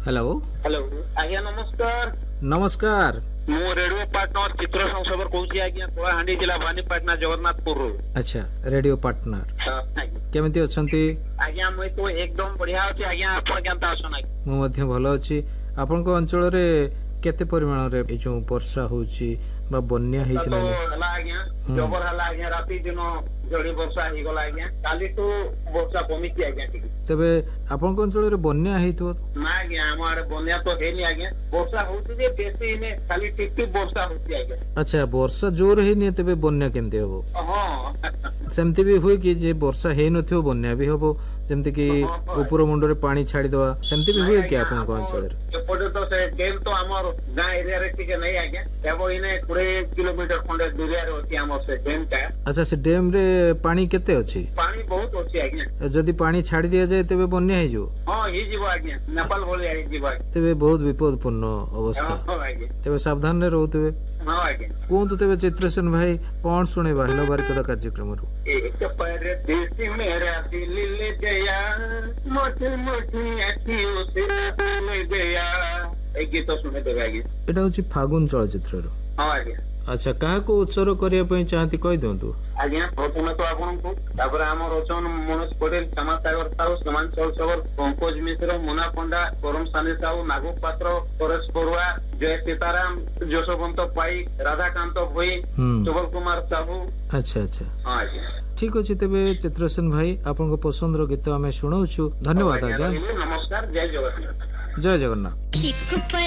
Hello hello आज्ञा नमस्कार। नमस्कार। मु रेडियो पार्टनर चित्र संसबर कहूँ आज्ञा कलाहांडी जिला भवानीपाटना जगन्नाथपुर। अच्छा रेडियो पार्टनर केमिति अछंती? आज्ञा मुई तो एकदम बढ़िया अछि आज्ञा। आपण केनता अछन? मु मध्य भलो अछि। आपनक अंचल रे केते परिमाण रे ए जो वर्षा होउची बा बन्या हेछि तो ना? हला आज्ञा जबर हला आज्ञा राती दिन जड़ी वर्षा ही गला आज्ञा। काली तो वर्षा कमिछि आज्ञा ठीक। तबे आपनक अंचल रे बन्या हेइतो? ना आज्ञा हमारे बन्या तो हेनी आज्ञा। वर्षा होउछि जे बेसी ने खाली टिप टिप वर्षा होउछि आज्ञा। अच्छा वर्षा जोर हेनी तबे बन्या केमते होबो? हां सेमति भी होय कि जे वर्षा हेइ नथियो बन्या भी होबो जेमति कि ऊपर मुंड रे पानी छाडी दवा सेमति भी होय कि आपनक अंचल रे? एपटे तो से डेम तो हमर गां एरिया रे ठीक नहीं आज्ञा। एबो इने 20 किलोमीटर खंडे दूरिया रे होती हमर से डेम का। अच्छा से डेम रे पानी केते अछि? पानी बहुत अछि आज्ञा। जदि पानी छाडी दिया जाय तबे बन्या हे जो? हां ही जीव आज्ञा। नेपाल बोले आई जीव। तबे बहुत विपदपूर्ण अवस्था। हां आज्ञा। तबे सावधान रे रहउतबे। हां आज्ञा। कोन तबे चित्रसेन भाई कोन सुनेबा हेलो बारिपदा कार्यक्रम रो? एक परदेश मेरा दिल ले गया मोटी मोटी अखियों से ले गया। एक गीत सुने देबे आज्ञा। एटा होची फागुन चलचित्र रो। हां आज्ञा। अच्छा काहा को उत्सर्ग करिया पई चाहती कहि दंतु? आज्ञा प्रथम तो आपन को तापर हमर रचन मनोज पटेल, श्यामा सागर साहू, समांचल सबर, पंकज मिश्र, मुना पंडा, करम सानी साहू, नागू पात्र, परेश बरुआ, जय सीताराम, जशवंत पाई, राधाकांत भोई, सुबल कुमार साहू। अच्छा अच्छा हां आज्ञा। ठीक अछि तबे चित्रसेन भाई आपन को पसंद रो गीत हमें सुनाउछु। धन्यवाद आज्ञा। नमस्कार। जय जगन्नाथ। जय जगन्नाथ।